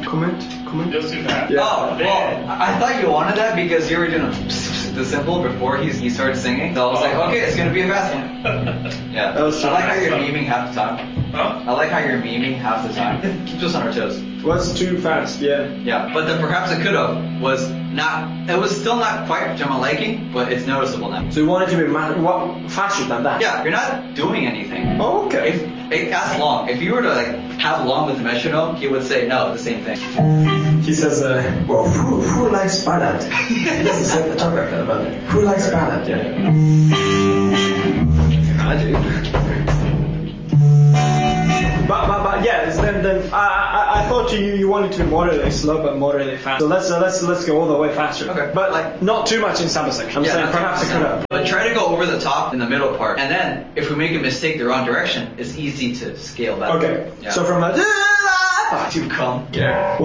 Comment? Just too fast. Yeah. Oh, well, I thought you wanted that because you were doing the symbol before he started singing. So I was like, okay, it's gonna be a fast one. Yeah. That was I like how fast. you're memeing half the time. Huh? I like how you're memeing half the time. It keeps us on our toes. Was too fast, yeah. Yeah. But the perhaps it could have was not. It was still not quite to my liking, but it's noticeable now. So you want it to be faster than that? Yeah, you're not doing anything. Oh, okay. If ask Long. If you were to like have Long with the metronome, he would say no, the same thing. He says, Well, who likes ballad? He doesn't say talk like that, but who likes ballad? yeah. I do. But yeah, then I thought you wanted to be moderately slow but moderately fast. So let's go all the way faster. Okay. But like not too much in samba section. I'm saying not perhaps it could 10%. have. But try to go over the top in the middle part, and then if we make a mistake the wrong direction, it's easy to scale back. Okay. Yeah. So from the to come. yeah.